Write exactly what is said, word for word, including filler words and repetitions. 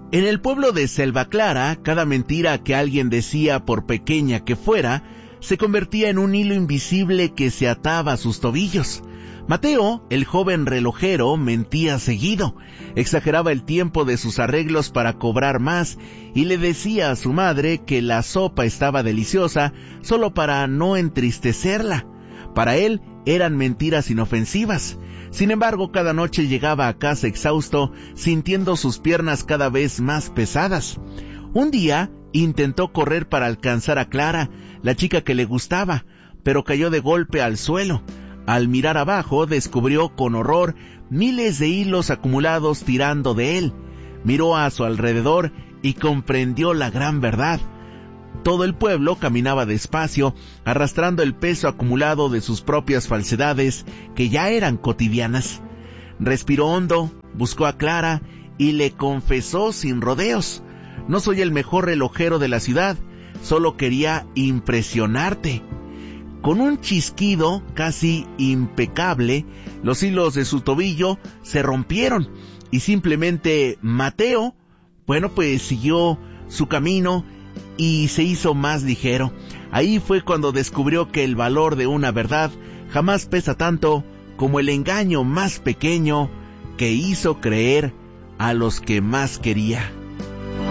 En el pueblo de Selva Clara, cada mentira que alguien decía, por pequeña que fuera, se convertía en un hilo invisible que se ataba a sus tobillos. Mateo, el joven relojero, mentía seguido, exageraba el tiempo de sus arreglos para cobrar más y le decía a su madre que la sopa estaba deliciosa solo para no entristecerla. Para él eran mentiras inofensivas. Sin embargo, cada noche llegaba a casa exhausto, sintiendo sus piernas cada vez más pesadas. Un día intentó correr para alcanzar a Clara, la chica que le gustaba, pero cayó de golpe al suelo. Al mirar abajo, descubrió con horror miles de hilos acumulados tirando de él. Miró a su alrededor y comprendió la gran verdad. Todo el pueblo caminaba despacio, arrastrando el peso acumulado de sus propias falsedades, que ya eran cotidianas. Respiró hondo, buscó a Clara y le confesó sin rodeos: no soy el mejor relojero de la ciudad, solo quería impresionarte. Con un chasquido casi impecable, los hilos de su tobillo se rompieron y simplemente Mateo, bueno, pues siguió su camino y se hizo más ligero. Ahí fue cuando descubrió que el valor de una verdad jamás pesa tanto como el engaño más pequeño que hizo creer a los que más quería.